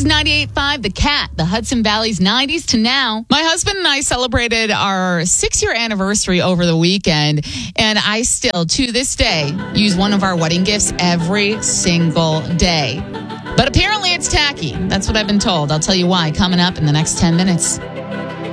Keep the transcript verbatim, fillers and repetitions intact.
is ninety-eight point five, The Cat, the Hudson Valley's nineties to now. My husband and I celebrated our six-year anniversary over the weekend, and I still, to this day, use one of our wedding gifts every single day. But apparently it's tacky. That's what I've been told. I'll tell you why coming up in the next ten minutes.